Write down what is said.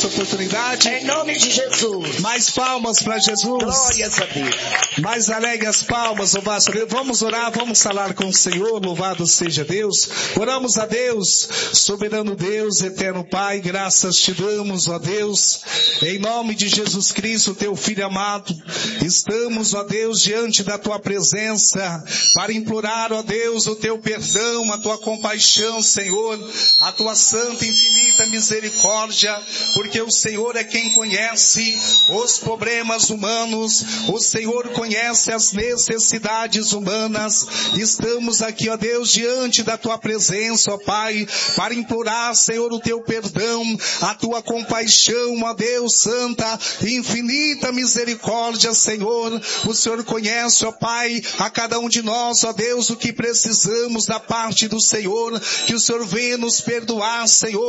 essa oportunidade. Em nome de Jesus. Mais palmas para Jesus. Glórias a Deus. Mais alegre as palmas, louvado a Deus. Vamos orar, vamos falar com o Senhor, louvado seja Deus. Oramos a Deus, soberano Deus, eterno Pai, graças te damos, ó Deus, em nome de Jesus Cristo, teu Filho amado. Estamos, ó Deus, diante da tua presença, para implorar, ó Deus, o teu perdão, a tua compaixão, Senhor, a tua santa e infinita misericórdia, porque o Senhor é quem conhece os problemas humanos, o Senhor conhece as necessidades humanas. Estamos aqui, ó Deus, diante da tua presença, ó Pai, para implorar, Senhor, o teu perdão, a tua compaixão, ó Deus, santa e infinita misericórdia, Senhor. O Senhor conhece, ó Pai, a cada um de nós, ó Deus, o que precisamos da parte do Senhor, que o Senhor venha nos perdoar, Senhor.